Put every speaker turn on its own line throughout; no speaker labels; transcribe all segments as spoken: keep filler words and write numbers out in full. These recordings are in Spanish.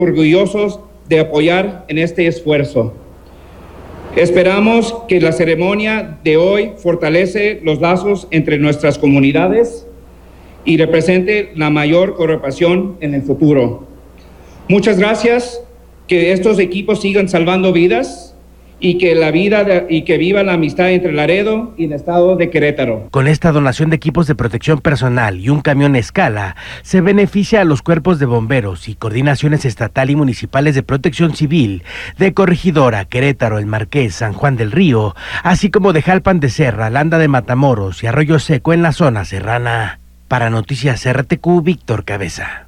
orgullosos de apoyar en este esfuerzo. Esperamos que la ceremonia de hoy fortalece los lazos entre nuestras comunidades y represente la mayor cooperación en el futuro. Muchas gracias, que estos equipos sigan salvando vidas y que la vida de, y que viva la amistad entre Laredo y el estado de Querétaro.
Con esta donación de equipos de protección personal y un camión escala, se beneficia a los cuerpos de bomberos y coordinaciones estatal y municipales de protección civil de Corregidora, Querétaro, El Marqués, San Juan del Río, así como de Jalpan de Serra, Landa de Matamoros y Arroyo Seco en la zona serrana. Para Noticias R T Q, Víctor Cabeza.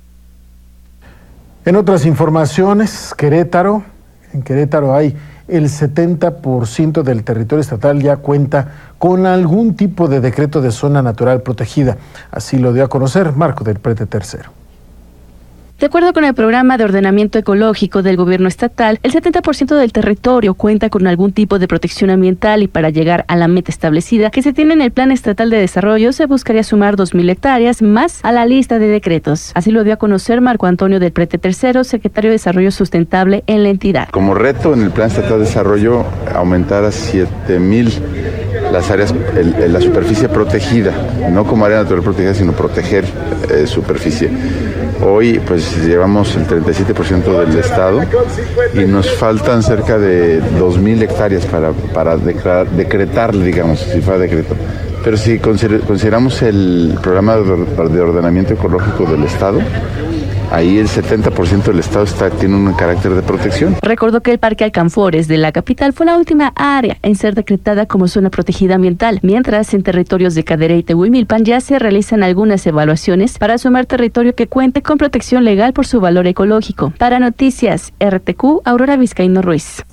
En otras informaciones, Querétaro, en Querétaro hay el setenta por ciento del territorio estatal ya cuenta con algún tipo de decreto de zona natural protegida. Así lo dio a conocer Marco del Prete tercero.
De acuerdo con el programa de ordenamiento ecológico del gobierno estatal, el setenta por ciento del territorio cuenta con algún tipo de protección ambiental y para llegar a la meta establecida que se tiene en el Plan Estatal de Desarrollo se buscaría sumar dos mil hectáreas más a la lista de decretos. Así lo dio a conocer Marco Antonio del Prete tercero, secretario de Desarrollo Sustentable en la entidad.
Como reto en el Plan Estatal de Desarrollo aumentar a siete mil las áreas, el, el, la superficie protegida, no como área natural protegida, sino proteger eh, superficie. Hoy pues llevamos el treinta y siete por ciento del estado y nos faltan cerca de dos mil hectáreas para, para declarar, decretar, digamos, si fuera decreto. Pero si consideramos el programa de ordenamiento ecológico del estado, ahí el setenta por ciento del estado está, tiene un carácter de protección.
Recordó que el Parque Alcanfores de la capital fue la última área en ser decretada como zona protegida ambiental, mientras en territorios de Cadereyta y Tehuimilpan ya se realizan algunas evaluaciones para sumar territorio que cuente con protección legal por su valor ecológico. Para Noticias R T Q, Aurora Vizcaíno Ruiz.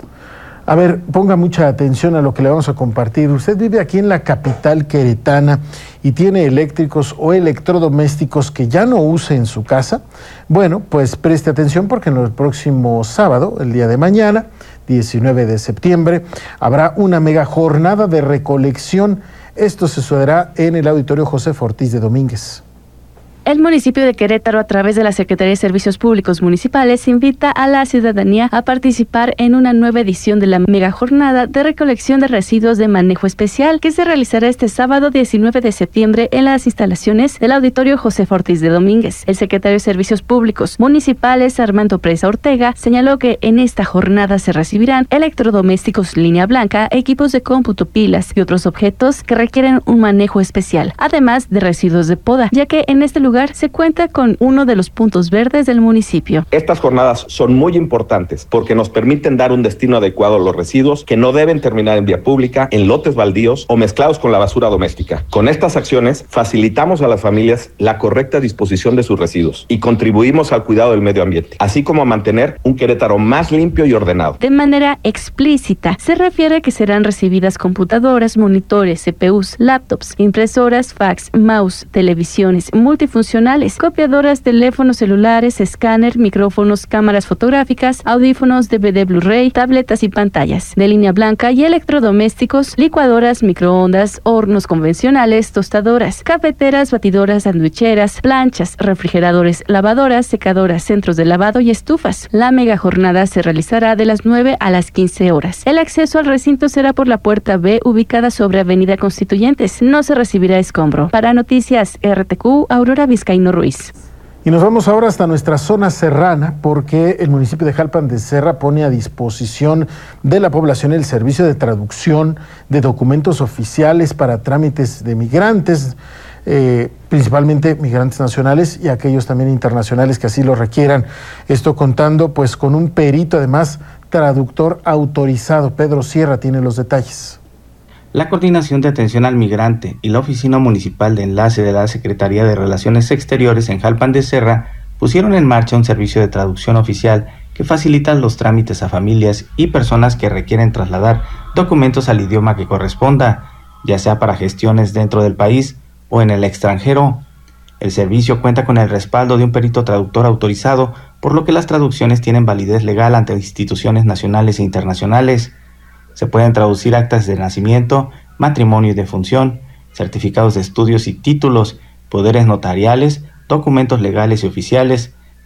A ver, ponga mucha atención a lo que le vamos a compartir. Usted vive aquí en la capital queretana y tiene eléctricos o electrodomésticos que ya no use en su casa. Bueno, pues preste atención porque en el próximo sábado, el día de mañana, diecinueve de septiembre, habrá una mega jornada de recolección. Esto se sucederá en el Auditorio José Ortiz de Domínguez.
El municipio de Querétaro, a través de la Secretaría de Servicios Públicos Municipales, invita a la ciudadanía a participar en una nueva edición de la mega jornada de recolección de residuos de manejo especial que se realizará este sábado diecinueve de septiembre en las instalaciones del Auditorio José Ortiz de Domínguez. El secretario de Servicios Públicos Municipales, Armando Presa Ortega, señaló que en esta jornada se recibirán electrodomésticos línea blanca, equipos de cómputo, pilas y otros objetos que requieren un manejo especial, además de residuos de poda, ya que en este lugar se cuenta con uno de los puntos verdes del municipio.
Estas jornadas son muy importantes porque nos permiten dar un destino adecuado a los residuos que no deben terminar en vía pública, en lotes baldíos o mezclados con la basura doméstica. Con estas acciones facilitamos a las familias la correcta disposición de sus residuos y contribuimos al cuidado del medio ambiente, así como a mantener un Querétaro más limpio y ordenado.
De manera explícita, se refiere a que serán recibidas computadoras, monitores, C P Us, laptops, impresoras, fax, mouse, televisiones, multifuncionales, copiadoras, teléfonos celulares, escáner, micrófonos, cámaras fotográficas, audífonos, D V D Blu-ray, tabletas y pantallas de línea blanca y electrodomésticos, licuadoras, microondas, hornos convencionales, tostadoras, cafeteras, batidoras, sandwicheras, planchas, refrigeradores, lavadoras, secadoras, centros de lavado y estufas. La mega jornada se realizará de las nueve a las quince horas. El acceso al recinto será por la puerta B, ubicada sobre Avenida Constituyentes. No se recibirá escombro. Para Noticias R T Q, Aurora Vizcaíno Ruiz.
Y nos vamos ahora hasta nuestra zona serrana porque el municipio de Jalpan de Serra pone a disposición de la población el servicio de traducción de documentos oficiales para trámites de migrantes, eh, principalmente migrantes nacionales y aquellos también internacionales que así lo requieran. Esto contando pues con un perito, además traductor autorizado. Pedro Sierra tiene los detalles.
La Coordinación de Atención al Migrante y la Oficina Municipal de Enlace de la Secretaría de Relaciones Exteriores en Jalpan de Serra pusieron en marcha un servicio de traducción oficial que facilita los trámites a familias y personas que requieren trasladar documentos al idioma que corresponda, ya sea para gestiones dentro del país o en el extranjero. El servicio cuenta con el respaldo de un perito traductor autorizado, por lo que las traducciones tienen validez legal ante instituciones nacionales e internacionales. Se pueden traducir actas de nacimiento, matrimonio y defunción, certificados de estudios y títulos, poderes notariales, documentos legales y oficiales,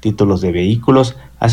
títulos de vehículos,